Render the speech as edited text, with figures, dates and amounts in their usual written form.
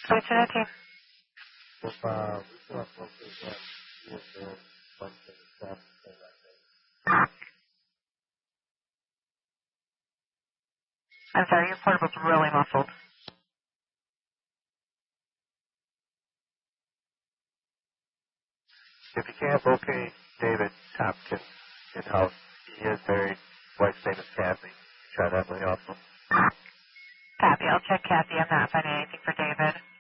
1919. We still have locals at ESO 177. I'm sorry, your portable's really muffled. If you can't locate David Tompkins in-house, he is married. Wife's name is Kathy. Try that way also. Copy. I'll check Kathy. I'm not finding anything for David.